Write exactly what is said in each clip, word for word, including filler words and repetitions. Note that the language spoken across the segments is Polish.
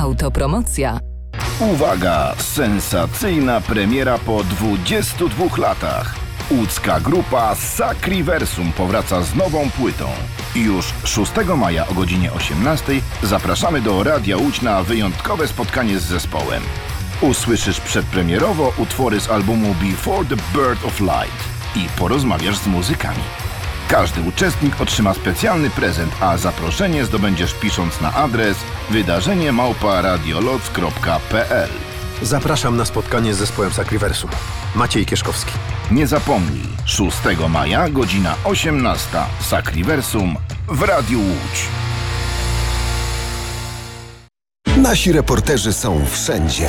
Autopromocja. Uwaga! Sensacyjna premiera po dwudziestu dwóch latach. Łódzka grupa Sacriversum powraca z nową płytą. Już szóstego maja o godzinie osiemnastej zapraszamy do Radia Łódź na wyjątkowe spotkanie z zespołem. Usłyszysz przedpremierowo utwory z albumu Before the Birth of Light i porozmawiasz z muzykami. Każdy uczestnik otrzyma specjalny prezent, a zaproszenie zdobędziesz pisząc na adres wydarzenie małpa radioloc kropka p l. Zapraszam na spotkanie z zespołem Sacriversum. Maciej Kieszkowski. Nie zapomnij, szóstego maja, godzina osiemnasta. Sacriversum w Radiu Łódź. Nasi reporterzy są wszędzie.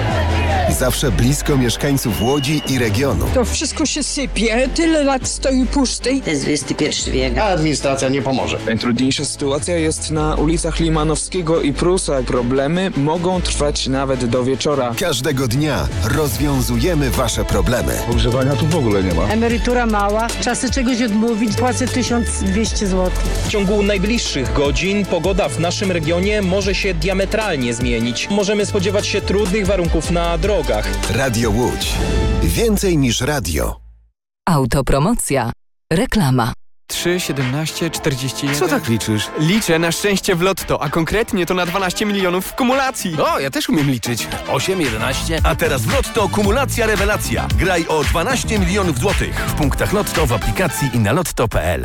Zawsze blisko mieszkańców Łodzi i regionu. To wszystko się sypie, tyle lat stoi pusty. To jest dwudziesty pierwszy wiek. A administracja nie pomoże. Najtrudniejsza sytuacja jest na ulicach Limanowskiego i Prusa. Problemy mogą trwać nawet do wieczora. Każdego dnia rozwiązujemy wasze problemy. Ogrzewania tu w ogóle nie ma. Emerytura mała, czasy czegoś odmówić, płacę tysiąc dwieście złotych. W ciągu najbliższych godzin pogoda w naszym regionie może się diametralnie zmienić. Możemy spodziewać się trudnych warunków na drogach. Radio Łódź. Więcej niż radio. Autopromocja. Reklama. trzy, siedemnaście, czterdzieści jeden. Co tak liczysz? Liczę na szczęście w lotto, a konkretnie to na dwanaście milionów w kumulacji. O, ja też umiem liczyć. osiem, jedenaście. A teraz w lotto kumulacja rewelacja. Graj o dwanaście milionów złotych w punktach lotto, w aplikacji i na lotto kropka p l.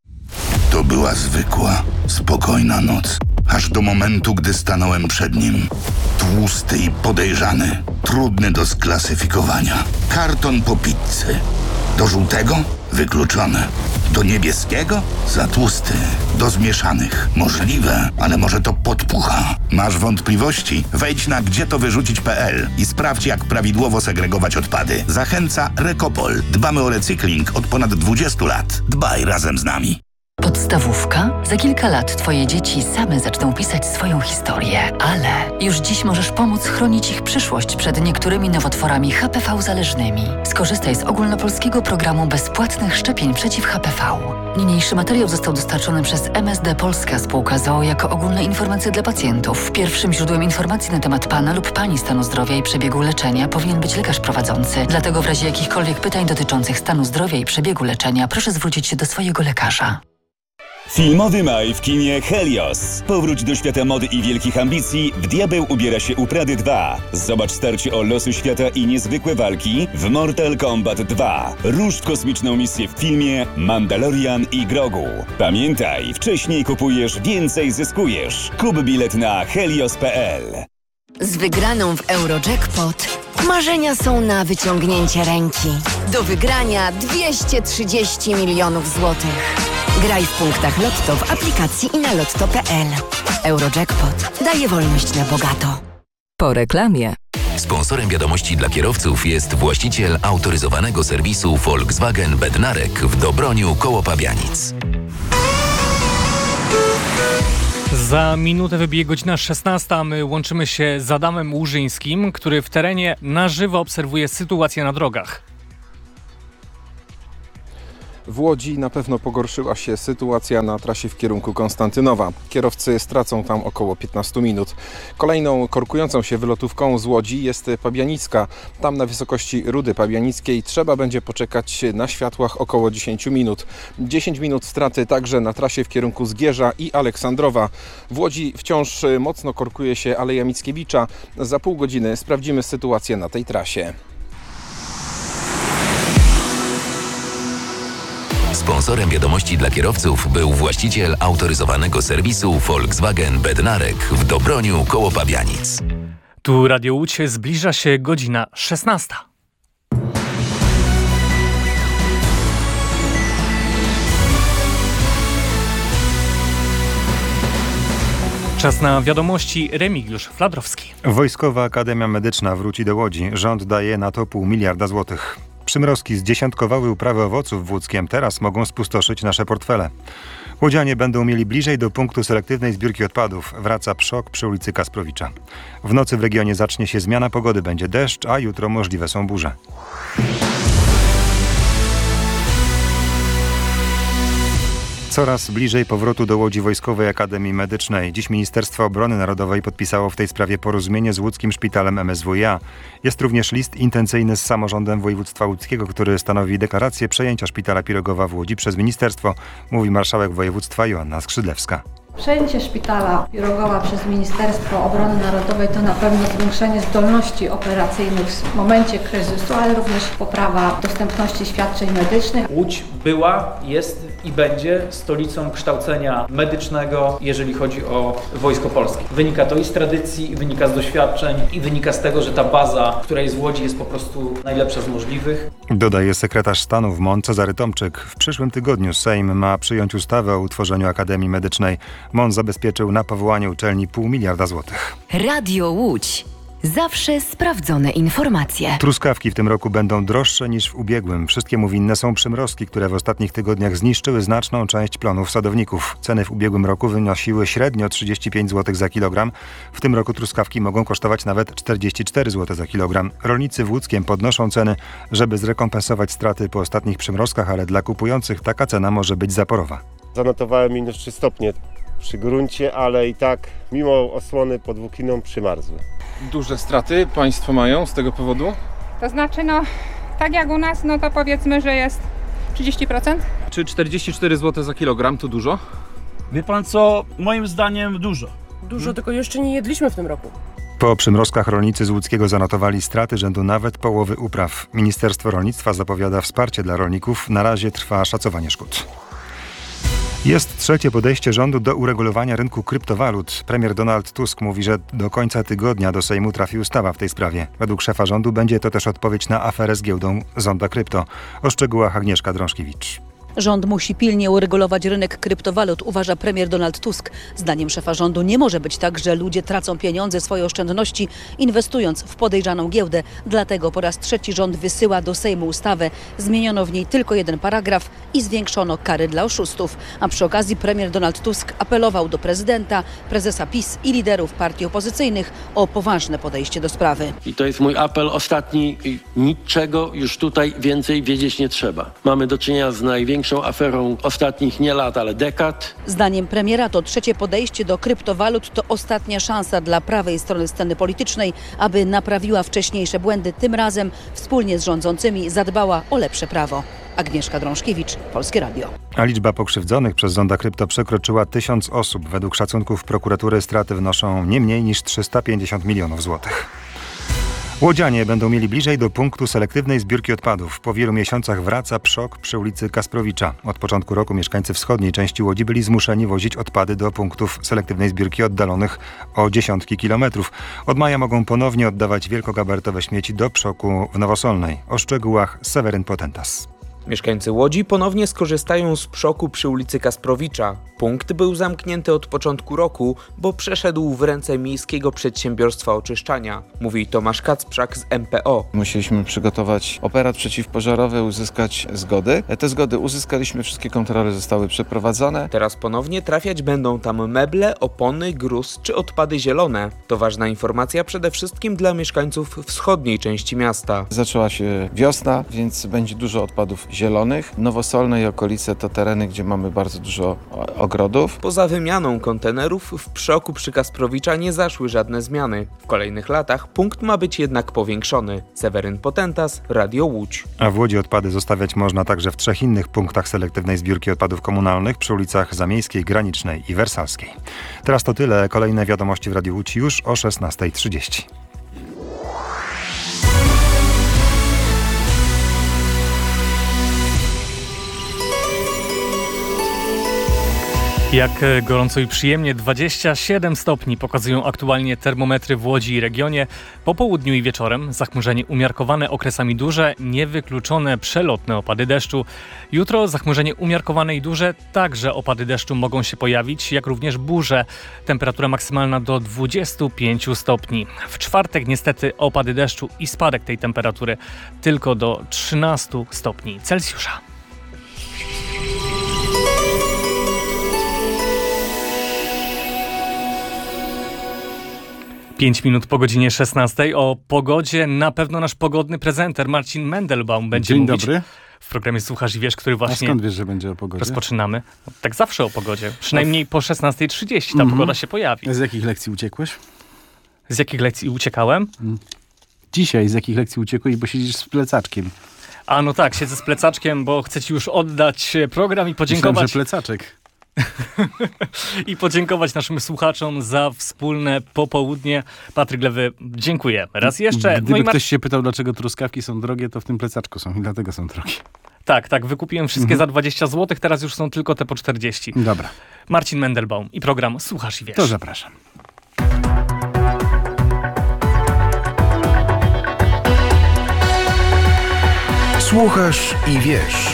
To była zwykła, spokojna noc. Aż do momentu, gdy stanąłem przed nim. Tłusty i podejrzany. Trudny do sklasyfikowania. Karton po pizzy. Do żółtego? Wykluczone. Do niebieskiego? Za tłusty. Do zmieszanych? Możliwe, ale może to podpucha. Masz wątpliwości? Wejdź na gdzie to wyrzucić kropka p l i sprawdź, jak prawidłowo segregować odpady. Zachęca Recopol. Dbamy o recykling od ponad dwudziestu lat. Dbaj razem z nami. Podstawówka? Za kilka lat twoje dzieci same zaczną pisać swoją historię, ale już dziś możesz pomóc chronić ich przyszłość przed niektórymi nowotworami H P V zależnymi. Skorzystaj z ogólnopolskiego programu bezpłatnych szczepień przeciw H P V. Niniejszy materiał został dostarczony przez M S D Polska Spółka z o o jako ogólne informacje dla pacjentów. Pierwszym źródłem informacji na temat pana lub pani stanu zdrowia i przebiegu leczenia powinien być lekarz prowadzący. Dlatego w razie jakichkolwiek pytań dotyczących stanu zdrowia i przebiegu leczenia proszę zwrócić się do swojego lekarza. Filmowy maj w kinie Helios. Powróć do świata mody i wielkich ambicji. W Diabeł ubiera się u Prady dwa. Zobacz starcie o losy świata i niezwykłe walki w Mortal Kombat dwa. Rusz w kosmiczną misję w filmie Mandalorian i Grogu. Pamiętaj, wcześniej kupujesz, więcej zyskujesz. Kup bilet na helios kropka p l. Z wygraną w Eurojackpot marzenia są na wyciągnięcie ręki. Do wygrania dwieście trzydzieści milionów złotych. Graj w punktach Lotto w aplikacji i na lotto kropka p l. Eurojackpot daje wolność na bogato. Po reklamie. Sponsorem wiadomości dla kierowców jest właściciel autoryzowanego serwisu Volkswagen Bednarek w Dobroniu koło Pabianic. Za minutę wybije godzina szesnasta, my łączymy się z Adamem Łużyńskim, który w terenie na żywo obserwuje sytuację na drogach. W Łodzi na pewno pogorszyła się sytuacja na trasie w kierunku Konstantynowa. Kierowcy stracą tam około piętnaście minut. Kolejną korkującą się wylotówką z Łodzi jest Pabianicka. Tam na wysokości Rudy Pabianickiej trzeba będzie poczekać na światłach około dziesięć minut. dziesięć minut straty także na trasie w kierunku Zgierza i Aleksandrowa. W Łodzi wciąż mocno korkuje się Aleja Mickiewicza. Za pół godziny sprawdzimy sytuację na tej trasie. Sponsorem wiadomości dla kierowców był właściciel autoryzowanego serwisu Volkswagen Bednarek w Dobroniu koło Pabianic. Tu Radio Łódź, zbliża się godzina szesnasta. Czas na wiadomości. Remigiusz Fladrowski. Wojskowa Akademia Medyczna wróci do Łodzi. Rząd daje na to pół miliarda złotych. Przymrozki zdziesiątkowały uprawę owoców w Łódzkiem. Teraz mogą spustoszyć nasze portfele. Łodzianie będą mieli bliżej do punktu selektywnej zbiórki odpadów. Wraca Przok przy ulicy Kasprowicza. W nocy w regionie zacznie się zmiana pogody. Będzie deszcz, a jutro możliwe są burze. Coraz bliżej powrotu do Łodzi Wojskowej Akademii Medycznej. Dziś Ministerstwo Obrony Narodowej podpisało w tej sprawie porozumienie z łódzkim szpitalem M S W i A. Jest również list intencyjny z samorządem województwa łódzkiego, który stanowi deklarację przejęcia szpitala Pirogowa w Łodzi przez ministerstwo, mówi marszałek województwa Joanna Skrzydlewska. Przejęcie szpitala Pirogowa przez Ministerstwo Obrony Narodowej to na pewno zwiększenie zdolności operacyjnych w momencie kryzysu, ale również poprawa dostępności świadczeń medycznych. Łódź była, jest i będzie stolicą kształcenia medycznego, jeżeli chodzi o Wojsko Polskie. Wynika to i z tradycji, wynika z doświadczeń i wynika z tego, że ta baza, która jest w Łodzi, jest po prostu najlepsza z możliwych. Dodaje sekretarz stanu w M O N Cezary Tomczyk. W przyszłym tygodniu Sejm ma przyjąć ustawę o utworzeniu Akademii Medycznej. M O N zabezpieczył na powołanie uczelni pół miliarda złotych. Radio Łódź. Zawsze sprawdzone informacje. Truskawki w tym roku będą droższe niż w ubiegłym. Wszystkiemu winne są przymrozki, które w ostatnich tygodniach zniszczyły znaczną część plonów sadowników. Ceny w ubiegłym roku wynosiły średnio trzydzieści pięć złotych za kilogram. W tym roku truskawki mogą kosztować nawet czterdzieści cztery złote za kilogram. Rolnicy w Łódzkiem podnoszą ceny, żeby zrekompensować straty po ostatnich przymrozkach, ale dla kupujących taka cena może być zaporowa. Zanotowałem minus trzy stopnie przy gruncie, ale i tak mimo osłony podwójną przymarzły. Duże straty państwo mają z tego powodu? To znaczy, no tak jak u nas, no to powiedzmy, że jest trzydzieści procent. Czy czterdzieści cztery złote za kilogram to dużo? Wie pan co, moim zdaniem dużo. Dużo, hmm. tylko jeszcze nie jedliśmy w tym roku. Po przymrozkach rolnicy z Łódzkiego zanotowali straty rzędu nawet połowy upraw. Ministerstwo Rolnictwa zapowiada wsparcie dla rolników. Na razie trwa szacowanie szkód. Jest trzecie podejście rządu do uregulowania rynku kryptowalut. Premier Donald Tusk mówi, że do końca tygodnia do Sejmu trafi ustawa w tej sprawie. Według szefa rządu będzie to też odpowiedź na aferę z giełdą Zonda Krypto. O szczegółach Agnieszka Drążkiewicz. Rząd musi pilnie uregulować rynek kryptowalut, uważa premier Donald Tusk. Zdaniem szefa rządu nie może być tak, że ludzie tracą pieniądze, swoje oszczędności, inwestując w podejrzaną giełdę. Dlatego po raz trzeci rząd wysyła do Sejmu ustawę. Zmieniono w niej tylko jeden paragraf i zwiększono kary dla oszustów. A przy okazji premier Donald Tusk apelował do prezydenta, prezesa PiS i liderów partii opozycyjnych o poważne podejście do sprawy. I to jest mój apel ostatni. Niczego już tutaj więcej wiedzieć nie trzeba. Mamy do czynienia z największą aferą ostatnich nie lat, ale dekad. Zdaniem premiera to trzecie podejście do kryptowalut to ostatnia szansa dla prawej strony sceny politycznej, aby naprawiła wcześniejsze błędy. Tym razem wspólnie z rządzącymi zadbała o lepsze prawo. Agnieszka Drążkiewicz, Polskie Radio. A liczba pokrzywdzonych przez Zonda Krypto przekroczyła tysiąc osób. Według szacunków prokuratury straty wynoszą nie mniej niż trzysta pięćdziesiąt milionów złotych. Łodzianie będą mieli bliżej do punktu selektywnej zbiórki odpadów. Po wielu miesiącach wraca PSZOK przy ulicy Kasprowicza. Od początku roku mieszkańcy wschodniej części Łodzi byli zmuszeni wozić odpady do punktów selektywnej zbiórki oddalonych o dziesiątki kilometrów. Od maja mogą ponownie oddawać wielkogabarytowe śmieci do PSZOK-u w Nowosolnej. O szczegółach Seweryn Potentas. Mieszkańcy Łodzi ponownie skorzystają z PSZOK-u przy ulicy Kasprowicza. Punkt był zamknięty od początku roku, bo przeszedł w ręce Miejskiego Przedsiębiorstwa Oczyszczania, mówi Tomasz Kacprzak z M P O. Musieliśmy przygotować operat przeciwpożarowy, uzyskać zgody. Te zgody uzyskaliśmy, wszystkie kontrole zostały przeprowadzone. Teraz ponownie trafiać będą tam meble, opony, gruz czy odpady zielone. To ważna informacja przede wszystkim dla mieszkańców wschodniej części miasta. Zaczęła się wiosna, więc będzie dużo odpadów zielonych. Nowosolne i okolice to tereny, gdzie mamy bardzo dużo ogrodów. Poza wymianą kontenerów w PSZOK-u przy Kasprowicza nie zaszły żadne zmiany. W kolejnych latach punkt ma być jednak powiększony. Seweryn Potentas, Radio Łódź. A w Łodzi odpady zostawiać można także w trzech innych punktach selektywnej zbiórki odpadów komunalnych przy ulicach Zamiejskiej, Granicznej i Wersalskiej. Teraz to tyle. Kolejne wiadomości w Radiu Łódź już o szesnasta trzydzieści. Jak gorąco i przyjemnie, dwadzieścia siedem stopni pokazują aktualnie termometry w Łodzi i regionie. Po południu i wieczorem zachmurzenie umiarkowane, okresami duże, niewykluczone przelotne opady deszczu. Jutro zachmurzenie umiarkowane i duże, także opady deszczu mogą się pojawić, jak również burze. Temperatura maksymalna do dwudziestu pięciu stopni. W czwartek niestety opady deszczu i spadek tej temperatury tylko do trzynastu stopni Celsjusza. Pięć minut po godzinie szesnastej. O pogodzie na pewno nasz pogodny prezenter Marcin Mendelbaum będzie Dzień mówić dobry. w programie Słuchasz i Wiesz, który właśnie... A skąd wiesz, że będzie o pogodzie? Rozpoczynamy. Tak zawsze o pogodzie. Przynajmniej po szesnastej trzydzieści ta Mhm. pogoda się pojawi. Z jakich lekcji uciekłeś? Z jakich lekcji uciekałem? Dzisiaj z jakich lekcji uciekłeś, bo siedzisz z plecaczkiem. A no tak, siedzę z plecaczkiem, bo chcę ci już oddać program i podziękować... Myślałem, że plecaczek. I podziękować naszym słuchaczom za wspólne popołudnie. Patryk Lewy, dziękuję. Raz jeszcze. Gdyby no i Mar- ktoś się pytał, dlaczego truskawki są drogie, to w tym plecaczku są i dlatego są drogie. Tak, tak, wykupiłem wszystkie Mhm. za dwadzieścia złotych, teraz już są tylko te po czterdzieści. Dobra. Marcin Mendelbaum i program Słuchasz i Wiesz. To zapraszam. Słuchasz i Wiesz.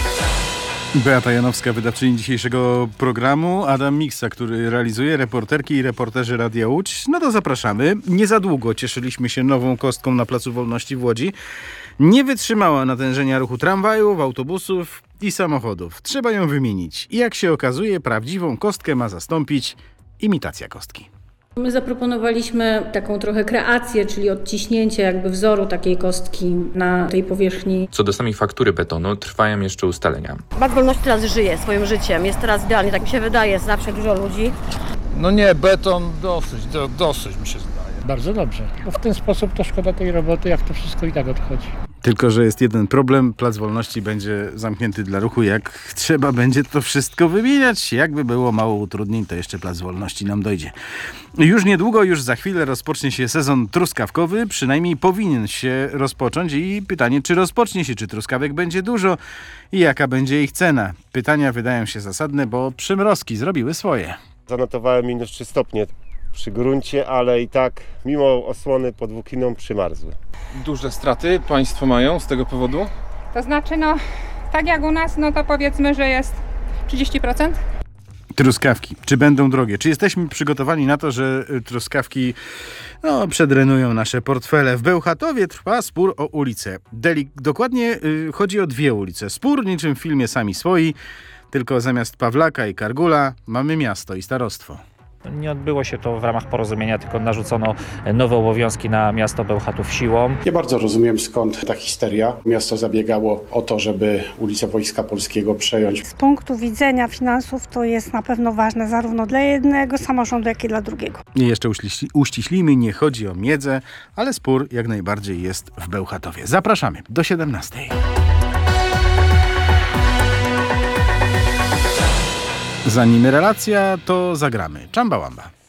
Beata Janowska, wydawczyni dzisiejszego programu, Adam Miksa, który realizuje, reporterki i reporterzy Radia Łódź. No to zapraszamy. Nie za długo cieszyliśmy się nową kostką na Placu Wolności w Łodzi. Nie wytrzymała natężenia ruchu tramwajów, autobusów i samochodów. Trzeba ją wymienić. I jak się okazuje, prawdziwą kostkę ma zastąpić imitacja kostki. My zaproponowaliśmy taką trochę kreację, czyli odciśnięcie jakby wzoru takiej kostki na tej powierzchni. Co do samej faktury betonu, trwają jeszcze ustalenia. Plac Wolności teraz żyje swoim życiem, jest teraz idealnie, tak mi się wydaje, zawsze dużo ludzi. No nie, beton dosyć, do, dosyć mi się zdaje. Bardzo dobrze, bo w ten sposób to szkoda tej roboty, jak to wszystko i tak odchodzi. Tylko że jest jeden problem, Plac Wolności będzie zamknięty dla ruchu, jak trzeba będzie to wszystko wymieniać. Jakby było mało utrudnień, to jeszcze Plac Wolności nam dojdzie. Już niedługo, już za chwilę rozpocznie się sezon truskawkowy, przynajmniej powinien się rozpocząć i pytanie, czy rozpocznie się, czy truskawek będzie dużo i jaka będzie ich cena. Pytania wydają się zasadne, bo przymrozki zrobiły swoje. Zanotowałem minus trzy stopnie przy gruncie, ale i tak mimo osłony pod Włókiną przymarzły. Duże straty państwo mają z tego powodu? To znaczy, no, tak jak u nas, no to powiedzmy, że jest trzydzieści procent. Truskawki. Czy będą drogie? Czy jesteśmy przygotowani na to, że y, truskawki no, przedrenują nasze portfele? W Bełchatowie trwa spór o ulicę. Delik- dokładnie y, chodzi o dwie ulice. Spór niczym w filmie Sami Swoi, tylko zamiast Pawlaka i Kargula mamy miasto i starostwo. Nie odbyło się to w ramach porozumienia, tylko narzucono nowe obowiązki na miasto Bełchatów siłą. Nie bardzo rozumiem, skąd ta histeria. Miasto zabiegało o to, żeby ulicę Wojska Polskiego przejąć. Z punktu widzenia finansów to jest na pewno ważne zarówno dla jednego samorządu, jak i dla drugiego. I jeszcze uściśli- uściślimy, nie chodzi o miedzę, ale spór jak najbardziej jest w Bełchatowie. Zapraszamy do siedemnastej. Zanim relacja, to zagramy. Czamba Łamba.